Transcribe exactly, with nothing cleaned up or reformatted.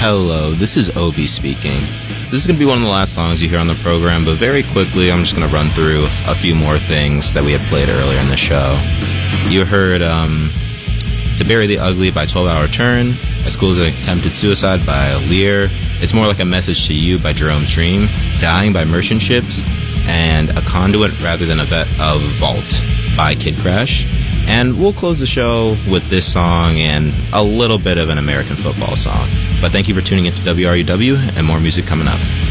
Hello, this is Obi speaking. This is going to be one of the last songs you hear on the program, but very quickly I'm just going to run through a few more things that we had played earlier in the show. You heard um, To Bury the Ugly by twelve hour Turn, At School's Attempted Suicide by Lear, It's More Like a Message to You by Jerome's Dream, Dying by Merchant Ships, and A Conduit Rather Than a, Vet, a Vault by Kid Crash. And we'll close the show with this song and a little bit of an American football song. But thank you for tuning into W R U W, and more music coming up.